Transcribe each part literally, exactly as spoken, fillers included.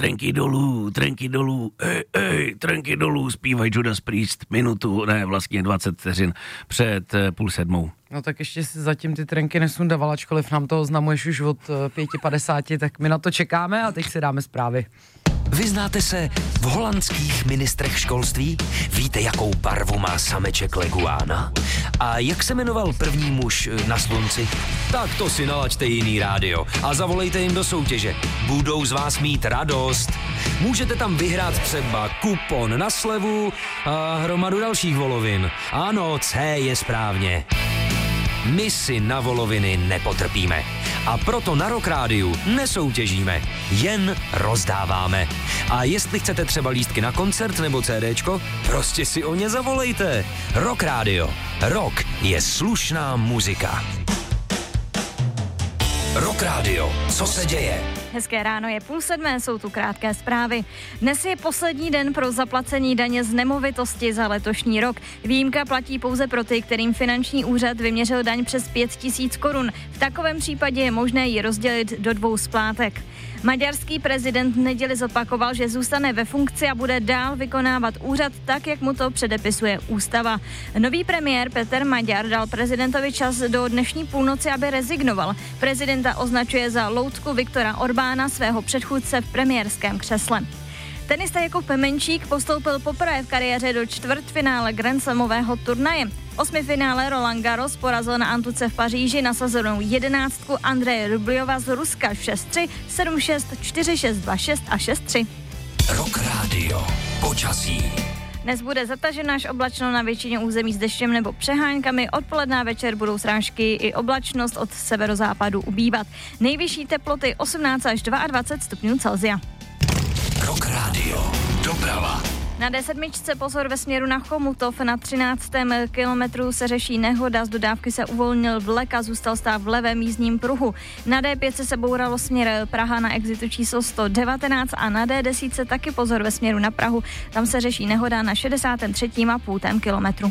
trenky dolů, trenky dolů, ej, ej, trenky dolů, zpívají Judas Priest, minutu, ne, vlastně dvacet vteřin před eh, půl sedmou. No tak ještě si zatím ty trenky nesundaval, ačkoliv nám to oznamuješ už od pěti padesáti, tak my na to čekáme a teď si dáme zprávy. Vyznáte se v holandských ministrech školství? Víte, jakou barvu má sameček leguána? A jak se jmenoval první muž na slunci? Tak to si nalaďte jiný rádio a zavolejte jim do soutěže. Budou z vás mít radost. Můžete tam vyhrát třeba kupon na slevu a hromadu dalších volovin. Ano, C je správně. My si na voloviny nepotrpíme. A proto na Rock Rádiu nesoutěžíme, jen rozdáváme. A jestli chcete třeba lístky na koncert nebo CDčko, prostě si o ně zavolejte. Rock Rádio. Rock je slušná muzika. Rock Rádio. Co se děje? Hezké ráno, je půl sedmé, jsou tu krátké zprávy. Dnes je poslední den pro zaplacení daně z nemovitosti za letošní rok. Výjimka platí pouze pro ty, kterým finanční úřad vyměřil daň přes pět tisíc korun. V takovém případě je možné ji rozdělit do dvou splátek. Maďarský prezident v neděli zopakoval, že zůstane ve funkci a bude dál vykonávat úřad tak, jak mu to předepisuje ústava. Nový premiér Peter Maďar dal prezidentovi čas do dnešní půlnoci, aby rezignoval. Prezidenta označuje za loutku Viktora Orbána, svého předchůdce v premiérském křesle. Tenista Jakub Menčík postoupil poprvé v kariéře do čtvrtfinále Grand Slamového turnaje. V osmifinále Roland Garros porazil na Antuce v Paříži nasazenou jedenáctku Andreje Rubljova z Ruska šest tři, sedm šest, čtyři šest, dva šest a šest tři. Rock Rádio. Počasí. Dnes bude zataženo až oblačno, na většině území s deštěm nebo přeháňkami. Odpoledne a večer budou srážky i oblačnost od severozápadu ubývat. Nejvyšší teploty osmnáct až dvacet dva stupňů Celsia. Rock Rádio. Doprava. Na D sedm pozor ve směru na Chomutov, na třináctém kilometru se řeší nehoda, z dodávky se uvolnil vlek a zůstal stát v levém jízdním pruhu. Na D pět se bouralo směr Praha na exitu číslo sto devatenáct a na D deset taky pozor ve směru na Prahu, tam se řeší nehoda na šedesátém třetím a půltém kilometru.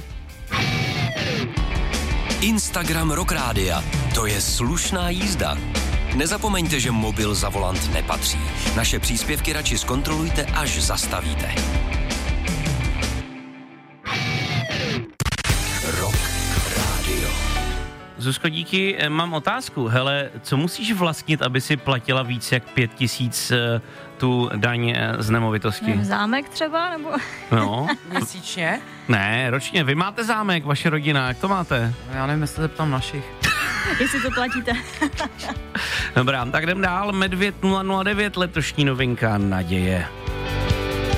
Instagram Rock Rádia, to je slušná jízda. Nezapomeňte, že mobil za volant nepatří. Naše příspěvky radši zkontrolujte, až zastavíte. Rock Rádio. Zuzko, díky, mám otázku. Hele, co musíš vlastnit, aby si platila víc jak pět tisíc tu daň z nemovitosti? Zámek třeba, nebo? No. Měsíčně? Ne, ročně. Vy máte zámek, vaše rodina, jak to máte? Já nevím, jestli se ptám našich. Jestli to platíte. Dobrá, tak jdem dál. Medvěd nula nula devět, letošní novinka Naděje.